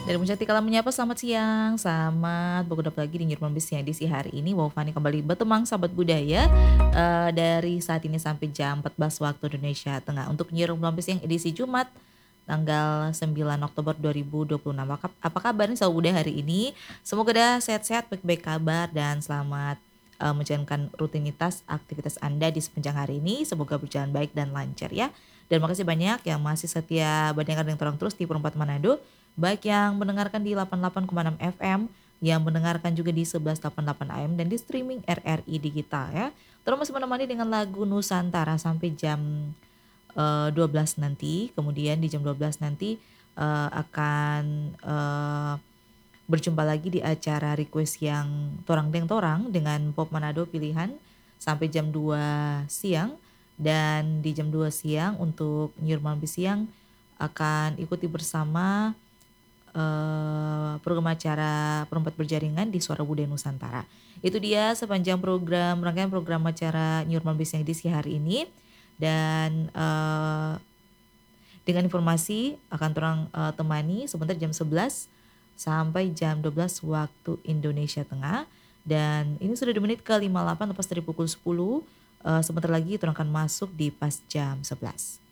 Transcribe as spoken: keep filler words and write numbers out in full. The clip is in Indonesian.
Dari Puncak Tikala menyapa selamat siang, selamat bergedap lagi di Nirman Bis yang edisi hari ini. Wow, Fani kembali bertemang sahabat budaya eh, dari saat ini sampai jam empat belas waktu Indonesia Tengah untuk Nirman Bis yang edisi Jumat tanggal sembilan Oktober dua ribu dua puluh enam. Apa, apa kabar nih sahabat budaya hari ini? Semoga dah sehat-sehat, baik-baik kabar dan selamat eh, menjalankan rutinitas aktivitas Anda di sepanjang hari ini. Semoga berjalan baik dan lancar ya. Dan makasih banyak yang masih setia mendengar yang terang terus di Perempat Manado, baik yang mendengarkan di delapan puluh delapan koma enam F M, yang mendengarkan juga di sebelas delapan puluh delapan A M dan di streaming R R I Digital ya. Terus masih menemani dengan lagu Nusantara sampai jam eh, dua belas nanti. Kemudian di jam dua belas nanti eh, akan eh, berjumpa lagi di acara request yang Torang Deng Torang dengan Pop Manado pilihan sampai jam dua siang. Dan di jam dua siang untuk Nyurman Siang akan ikuti bersama eh, program acara Perempat Berjaringan di Suara Budaya Nusantara. Itu dia sepanjang program rangkaian program acara Nyurman Bis yang edisi hari ini. Dan eh, dengan informasi akan terang eh, temani sebentar jam sebelas sampai jam dua belas waktu Indonesia Tengah. Dan ini sudah di menit ke lima puluh delapan lepas dari pukul sepuluh. Eh, sebentar lagi terang akan masuk di pas jam sebelas.